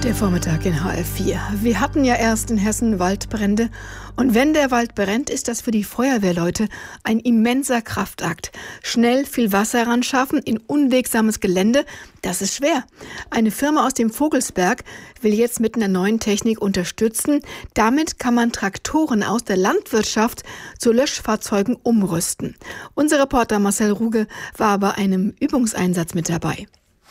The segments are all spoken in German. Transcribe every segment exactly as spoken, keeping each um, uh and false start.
Der Vormittag in H R vier. Wir hatten ja erst in Hessen Waldbrände. Und wenn der Wald brennt, ist das für die Feuerwehrleute ein immenser Kraftakt. Schnell viel Wasser ran schaffen in unwegsames Gelände, das ist schwer. Eine Firma aus dem Vogelsberg will jetzt mit einer neuen Technik unterstützen. Damit kann man Traktoren aus der Landwirtschaft zu Löschfahrzeugen umrüsten. Unser Reporter Marcel Ruge war bei einem Übungseinsatz mit dabei.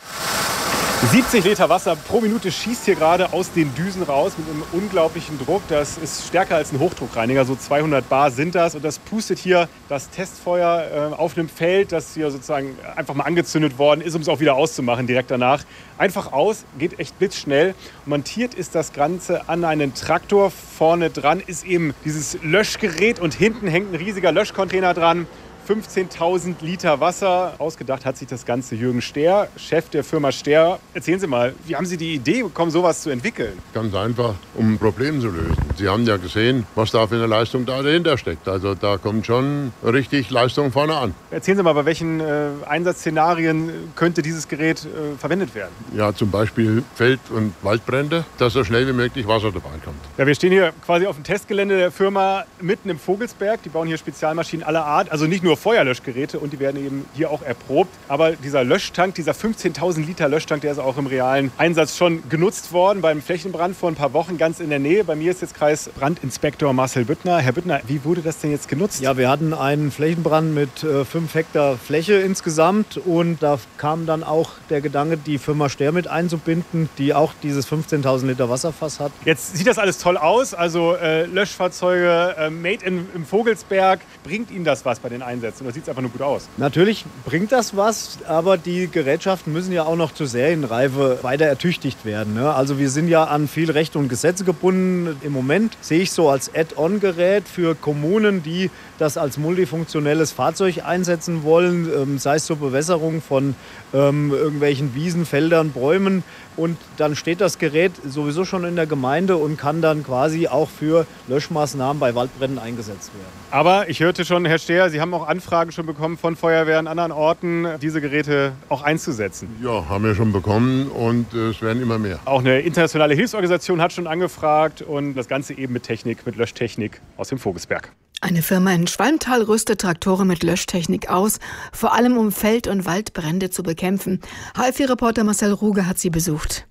siebzig Liter Wasser pro Minute schießt hier gerade aus den Düsen raus mit einem unglaublichen Druck. Das ist stärker als ein Hochdruckreiniger, so zweihundert Bar sind das. Und das pustet hier das Testfeuer äh, auf einem Feld, das hier sozusagen einfach mal angezündet worden ist, um es auch wieder auszumachen direkt danach. Einfach aus, geht echt blitzschnell. Montiert ist das Ganze an einen Traktor. Vorne dran ist eben dieses Löschgerät und hinten hängt ein riesiger Löschcontainer dran. fünfzehntausend Liter Wasser. Ausgedacht hat sich das Ganze Jürgen Stehr, Chef der Firma Stehr. Erzählen Sie mal, wie haben Sie die Idee bekommen, sowas zu entwickeln? Ganz einfach, um ein Problem zu lösen. Sie haben ja gesehen, was da für eine Leistung da dahinter steckt. Also da kommt schon richtig Leistung vorne an. Erzählen Sie mal, bei welchen äh, Einsatzszenarien könnte dieses Gerät äh, verwendet werden? Ja, zum Beispiel Feld- und Waldbrände, dass so schnell wie möglich Wasser dabei kommt. Ja, wir stehen hier quasi auf dem Testgelände der Firma mitten im Vogelsberg. Die bauen hier Spezialmaschinen aller Art, also nicht nur Feuerlöschgeräte, und die werden eben hier auch erprobt. Aber dieser Löschtank, dieser fünfzehntausend Liter Löschtank, der ist auch im realen Einsatz schon genutzt worden beim Flächenbrand vor ein paar Wochen ganz in der Nähe. Bei mir ist jetzt Kreisbrandinspektor Marcel Büttner. Herr Büttner, wie wurde das denn jetzt genutzt? Ja, wir hatten einen Flächenbrand mit äh, fünf Hektar Fläche insgesamt, und da kam dann auch der Gedanke, die Firma Stehr mit einzubinden, die auch dieses fünfzehntausend Liter Wasserfass hat. Jetzt sieht das alles toll aus, also äh, Löschfahrzeuge, äh, made in, im Vogelsberg. Bringt Ihnen das was bei den Einsätzen? Oder sieht es einfach nur gut aus? Natürlich bringt das was, aber die Gerätschaften müssen ja auch noch zur Serienreife weiter ertüchtigt werden. Ne? Also wir sind ja an viel Recht und Gesetze gebunden. Im Moment sehe ich so als Add-on-Gerät für Kommunen, die das als multifunktionelles Fahrzeug einsetzen wollen, ähm, sei es zur Bewässerung von ähm, irgendwelchen Wiesen, Feldern, Bäumen. Und dann steht das Gerät sowieso schon in der Gemeinde und kann dann quasi auch für Löschmaßnahmen bei Waldbränden eingesetzt werden. Aber ich hörte schon, Herr Stehr, Sie haben auch Anfragen schon bekommen von Feuerwehren an anderen Orten, diese Geräte auch einzusetzen. Ja, haben wir schon bekommen, und äh, es werden immer mehr. Auch eine internationale Hilfsorganisation hat schon angefragt, und das Ganze eben mit Technik, mit Löschtechnik aus dem Vogelsberg. Eine Firma in Schwalmtal rüstet Traktoren mit Löschtechnik aus, vor allem um Feld- und Waldbrände zu bekämpfen. H R vier-Reporter Marcel Ruge hat sie besucht.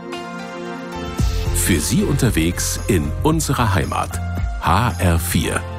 Für Sie unterwegs in unserer Heimat. H R vier.